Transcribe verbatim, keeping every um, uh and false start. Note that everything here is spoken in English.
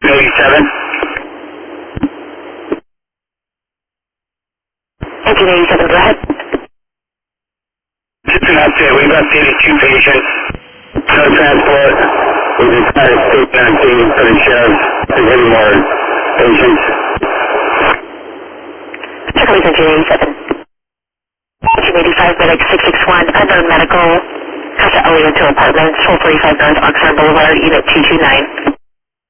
eighty-seven. Engine eighty-seven, go ahead. Just an update, we've updated two patients. No transport. We just had a statement on scene for the sheriff. There's any more patients. Check out engine eighty-seven. Engine eighty-five, medic six six one, unknown medical. Casa Elliott to apartments, twelve forty-five North Oxnard Boulevard, unit two two nine.